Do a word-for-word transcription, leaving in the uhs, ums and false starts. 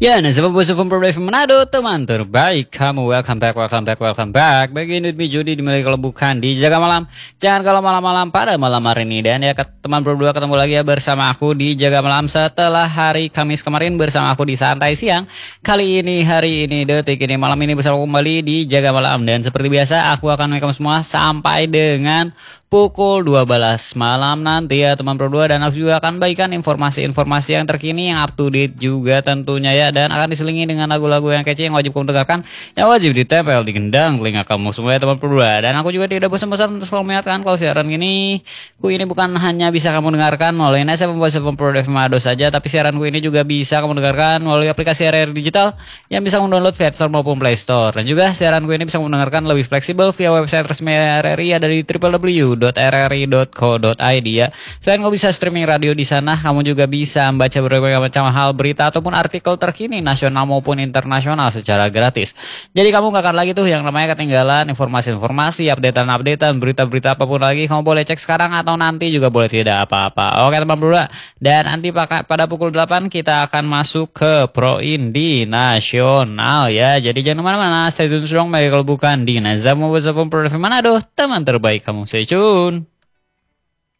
Ya, nah sahabat bos from Produk Manado, teman terbaik kamu. Welcome back, welcome back, welcome back. Begin with me Jody, dimulai kalau bukan di Jaga Malam. Jangan kalau malam-malam pada malam hari ini. Dan ya teman berdua ketemu lagi ya bersama aku di Jaga Malam setelah hari Kamis kemarin bersama aku di Santai Siang. Kali ini, hari ini, detik ini, malam ini bersama aku kembali di Jaga Malam. Dan seperti biasa aku akan menemani kamu semua sampai dengan pukul dua belas malam nanti ya teman berdua. Dan aku juga akan bagikan informasi-informasi yang terkini, yang up to date juga tentunya ya. Dan akan diselingi dengan lagu-lagu yang kece yang wajib kamu dengarkan, yang wajib ditempel di gendang telinga kamu semua ya teman berdua. Dan aku juga tidak bosan-bosan untuk selalu mengingatkan kalau siaran ini ku ini bukan hanya bisa kamu dengarkan melalui N S F M Voice of Produk Manado saja, tapi siaranku ini juga bisa kamu dengarkan melalui aplikasi R R Digital yang bisa kamu download via App Store maupun Play Store. Dan juga siaranku ini bisa kamu dengarkan lebih fleksibel via website resmi R R I ada di w w w titik r r i titik co titik i d ya. Selain kamu bisa streaming radio di sana, kamu juga bisa membaca berbagai macam hal, berita ataupun artikel terkini nasional maupun internasional secara gratis. Jadi kamu gak akan lagi tuh yang namanya ketinggalan informasi-informasi, updatean-updatean, berita-berita apapun lagi. Kamu boleh cek sekarang atau nanti juga boleh, tidak apa-apa. Oke teman berdua. Dan nanti pada pukul delapan kita akan masuk ke Pro Indie Nasional ya. Jadi jangan kemana-mana, stay tune strong. Mari kalau bukan di Nazam Wazapun Pro Manado, teman terbaik kamu. Stay tune.